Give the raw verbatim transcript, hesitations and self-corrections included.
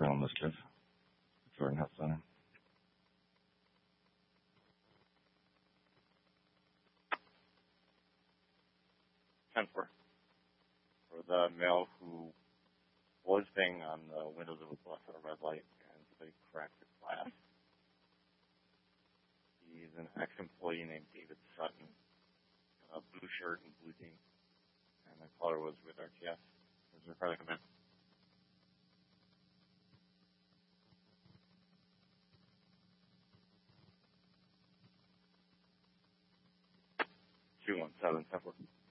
General Mischief, Jordan Health Center. ten four. For the male who was banging on the windows of a bus at a red light and somebody cracked the glass. He's an ex-employee named David Sutton, a blue shirt and blue jeans, and the caller was with R T S. Is there further come in? two one seven, ten four.